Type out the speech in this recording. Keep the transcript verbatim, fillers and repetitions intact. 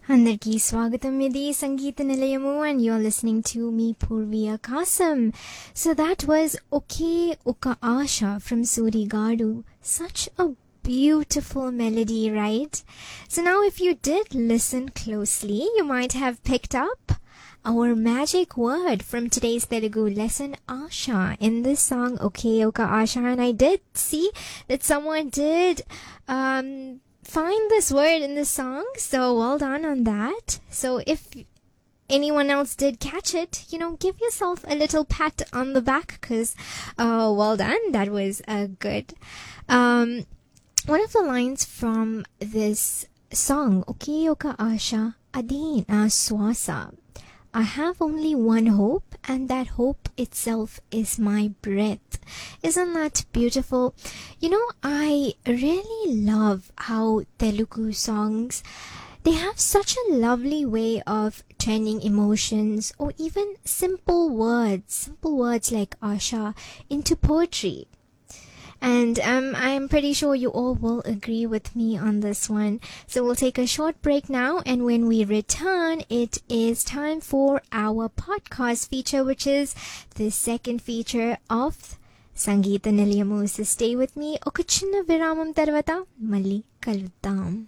అందరికీ స్వాగతం ఇది సంగీత నిలయము and you're listening to me Purvi Akasam. So that was Oke Oka Asha from Surigadu. Such a beautiful melody, right? So now if you did listen closely, you might have picked up our magic word from today's Telugu lesson, Asha, in this song Oke Oka Asha, and I did see that someone did um find this word in the song, so well done on that. So if anyone else did catch it, you know, give yourself a little pat on the back, because uh well done, that was uh, good. Um one of the lines from this song, Oke Oka Asha Adina Swasa, I have only one hope, and that hope itself is my breath. Isn't that beautiful? You know, I really love how Telugu songs, they have such a lovely way of turning emotions or even simple words, simple words like Asha, into poetry. And um, I'm pretty sure you all will agree with me on this one. So we'll take a short break now, and when we return, it is time for our podcast feature, which is the second feature of Sangeeta Nilayamu. So stay with me. Oka chinna viramam tarvata malli kaluddam.